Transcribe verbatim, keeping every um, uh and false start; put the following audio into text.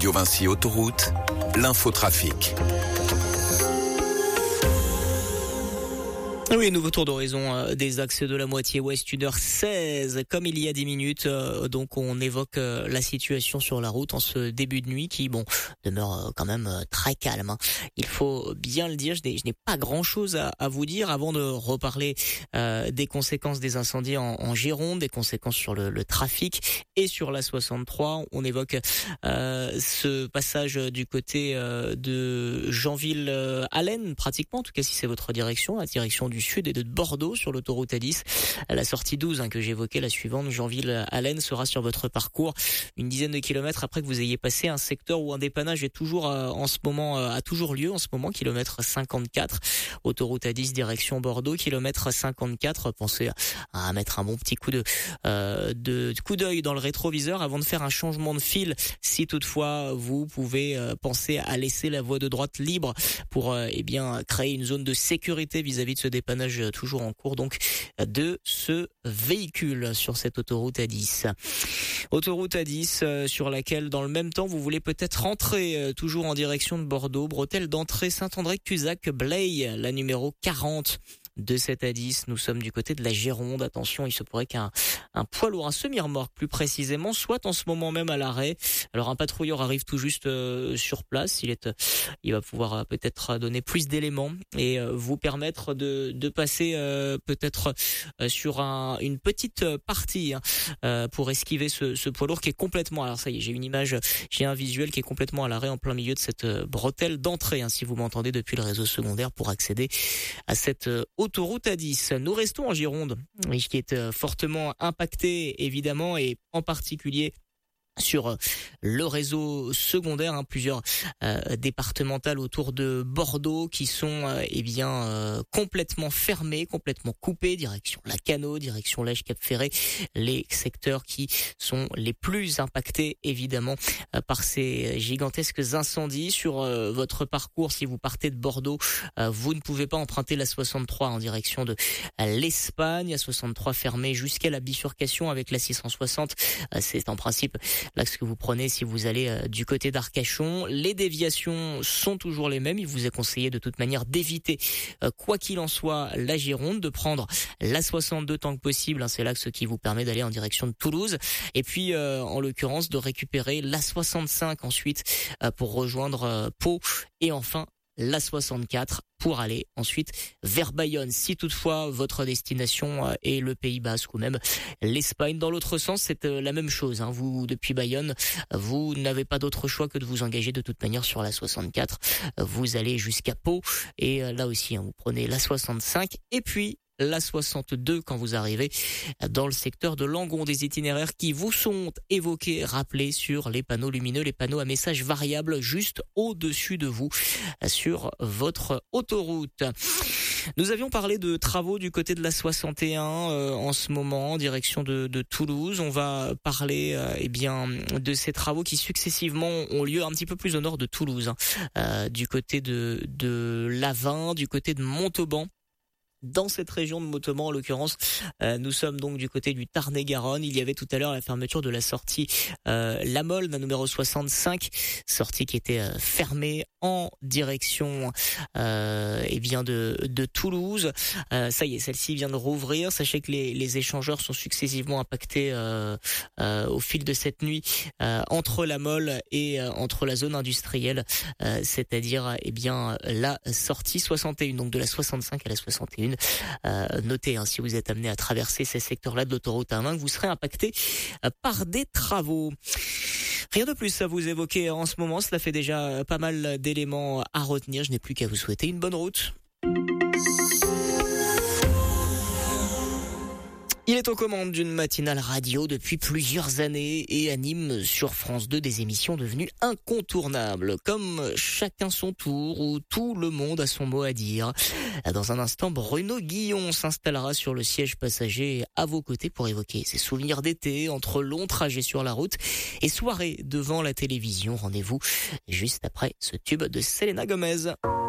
Radio Vinci Autoroute, l'infotrafic. Oui, nouveau tour d'horizon euh, des axes de la moitié ouest, une heure seize, comme il y a dix minutes. Euh, donc on évoque euh, la situation sur la route en ce début de nuit qui, bon, demeure euh, quand même euh, très calme. Hein. Il faut bien le dire, je n'ai, je n'ai pas grand-chose à, à vous dire avant de reparler euh, des conséquences des incendies en, en Gironde, des conséquences sur le, le trafic et sur la soixante-trois. On évoque euh, ce passage du côté euh, de Janville-Allen, pratiquement, en tout cas si c'est votre direction, la direction du sud et de Bordeaux sur l'autoroute A dix. La sortie douze hein, que j'évoquais, la suivante, Janville-Allen, sera sur votre parcours une dizaine de kilomètres après que vous ayez passé un secteur où un dépannage est toujours euh, en ce moment euh, a toujours lieu en ce moment, kilomètre cinquante-quatre, autoroute A dix direction Bordeaux, kilomètre cinquante-quatre. Pensez à, à mettre un bon petit coup de, euh, de, de coup d'œil dans le rétroviseur avant de faire un changement de fil. Si toutefois vous pouvez euh, penser à laisser la voie de droite libre pour euh, eh bien créer une zone de sécurité vis-à-vis de ce dépannage toujours en cours donc de ce véhicule sur cette autoroute A dix. Autoroute A dix euh, sur laquelle dans le même temps vous voulez peut-être rentrer euh, toujours en direction de Bordeaux, bretelle d'entrée Saint-André-Cusac, Blaye, la numéro quarante. De cette A dix, nous sommes du côté de la Gironde. Attention, il se pourrait qu'un un poids lourd, un semi-remorque plus précisément, soit en ce moment même à l'arrêt. Alors un patrouilleur arrive tout juste euh, sur place. Il est, il va pouvoir euh, peut-être donner plus d'éléments et euh, vous permettre de, de passer euh, peut-être euh, sur un, une petite partie hein, euh, pour esquiver ce, ce poids lourd qui est complètement. Alors ça y est, j'ai une image, j'ai un visuel qui est complètement à l'arrêt en plein milieu de cette euh, bretelle d'entrée. Hein, si vous m'entendez depuis le réseau secondaire pour accéder à cette euh, autoroute A dix. Nous restons en Gironde, qui est fortement impactée évidemment et en particulier sur le réseau secondaire, hein, plusieurs euh, départementales autour de Bordeaux qui sont euh, eh bien euh, complètement fermées, complètement coupées, direction Lacanau, direction Lège, Cap-Ferré, les secteurs qui sont les plus impactés évidemment euh, par ces gigantesques incendies. Sur euh, votre parcours, si vous partez de Bordeaux, euh, vous ne pouvez pas emprunter la soixante-trois en direction de euh, l'Espagne, la soixante-trois fermée jusqu'à la bifurcation avec la six cent soixante. Euh, c'est en principe l'axe que vous prenez si vous allez euh, du côté d'Arcachon. Les déviations sont toujours les mêmes. Il vous est conseillé de toute manière d'éviter, euh, quoi qu'il en soit, la Gironde, de prendre la soixante-deux tant que possible. Hein, c'est l'axe qui vous permet d'aller en direction de Toulouse. Et puis, euh, en l'occurrence, de récupérer la soixante-cinq ensuite euh, pour rejoindre euh, Pau. Et enfin, la soixante-quatre pour aller ensuite vers Bayonne. Si toutefois votre destination est le Pays Basque ou même l'Espagne. Dans l'autre sens, c'est la même chose. Hein. Vous, depuis Bayonne, vous n'avez pas d'autre choix que de vous engager de toute manière sur la soixante-quatre. Vous allez jusqu'à Pau et là aussi, hein, vous prenez la soixante-cinq et puis la soixante-deux quand vous arrivez dans le secteur de Langon. Des itinéraires qui vous sont évoqués, rappelés sur les panneaux lumineux, les panneaux à messages variables juste au-dessus de vous sur votre autoroute. Nous avions parlé de travaux du côté de la soixante et un euh, en ce moment en direction de, de Toulouse. On va parler euh, eh bien de ces travaux qui successivement ont lieu un petit peu plus au nord de Toulouse, hein, euh, du côté de de Lavin, du côté de Montauban. Dans cette région de Montauban, en l'occurrence, euh, nous sommes donc du côté du Tarn-et-Garonne. Il y avait tout à l'heure la fermeture de la sortie euh, La Mole, la numéro soixante-cinq, sortie qui était euh, fermée en direction euh, eh bien de, de Toulouse. Euh, ça y est, celle-ci vient de rouvrir. Sachez que les, les échangeurs sont successivement impactés euh, euh, au fil de cette nuit euh, entre La Mole et euh, entre la zone industrielle, euh, c'est-à-dire eh bien la sortie soixante et un, donc de la soixante-cinq à la soixante et un. Euh, notez, hein, si vous êtes amené à traverser ces secteurs-là de l'autoroute A un, que vous serez impacté euh, par des travaux. Rien de plus à vous évoquer en ce moment. Cela fait déjà pas mal d'éléments à retenir. Je n'ai plus qu'à vous souhaiter une bonne route. Il est aux commandes d'une matinale radio depuis plusieurs années et anime sur France deux des émissions devenues incontournables, comme Chacun son tour où tout le monde a son mot à dire. Dans un instant, Bruno Guillon s'installera sur le siège passager à vos côtés pour évoquer ses souvenirs d'été entre longs trajets sur la route et soirées devant la télévision. Rendez-vous juste après ce tube de Selena Gomez.